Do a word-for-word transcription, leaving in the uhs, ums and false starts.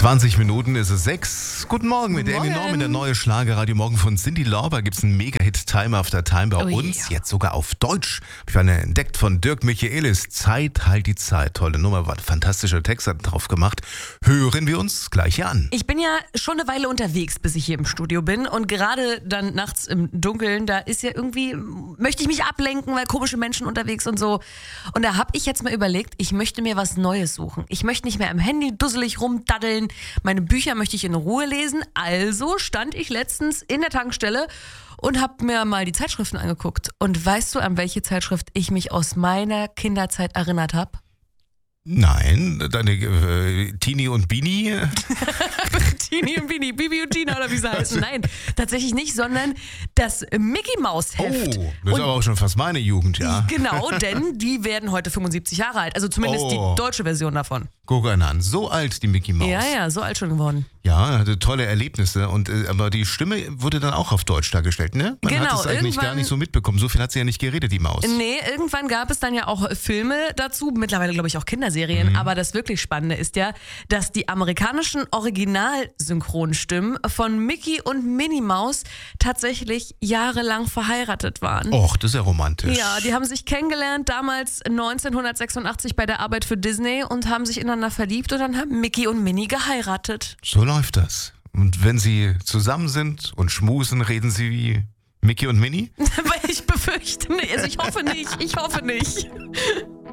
zwanzig Minuten ist es sechs. Guten Morgen mit Morgen. Amy Norman, der neue Schlagerradio Morgen von Cyndi Lauper. Gibt es einen Mega-Hit Time After Time bei Oh uns, ja. jetzt sogar auf Deutsch. Ich habe eine entdeckt von Dirk Michaelis. Zeit, halt die Zeit. Tolle Nummer, war ein fantastischer Text, hat drauf gemacht. Hören wir uns gleich hier an. Ich bin ja schon eine Weile unterwegs, bis ich hier im Studio bin. Und gerade dann nachts im Dunkeln, da ist ja irgendwie, möchte ich mich ablenken, weil komische Menschen unterwegs und so. Und da habe ich jetzt mal überlegt, ich möchte mir was Neues suchen. Ich möchte nicht mehr am Handy dusselig rumdaddeln. Meine Bücher möchte ich in Ruhe lesen. Also stand ich letztens in der Tankstelle und habe mir mal die Zeitschriften angeguckt. Und weißt du, an welche Zeitschrift ich mich aus meiner Kinderzeit erinnert habe? Nein, deine äh, Tini und Bini. Tini und Bini, Bibi und Tina oder wie sie heißen. Nein, tatsächlich nicht, sondern das Mickey Maus Oh, Heft. das ist Und aber auch schon fast meine Jugend, ja. genau, denn die werden heute fünfundsiebzig Jahre alt. Also zumindest Oh. die deutsche Version davon. Guck einen an, so alt die Mickey Maus. Ja, ja, so alt schon geworden. Ja, hatte tolle Erlebnisse. Und äh, aber die Stimme wurde dann auch auf Deutsch dargestellt, ne? Man Genau, hat es eigentlich irgendwann- gar nicht so mitbekommen. So viel hat sie ja nicht geredet, die Maus. Nee, irgendwann gab es dann ja auch Filme dazu, mittlerweile glaube ich auch Kinderserien, Mhm. aber das wirklich Spannende ist ja, dass die amerikanischen Originalsynchronstimmen von Mickey und Minnie Maus tatsächlich jahrelang verheiratet waren. Och, das ist ja romantisch. Ja, die haben sich kennengelernt damals neunzehnhundertsechsundachtzig bei der Arbeit für Disney und haben sich ineinander verliebt und dann haben Mickey und Minnie geheiratet. So läuft das. Und wenn sie zusammen sind und schmusen, reden sie wie Mickey und Minnie? Aber ich befürchte nicht, also ich hoffe nicht, ich hoffe nicht.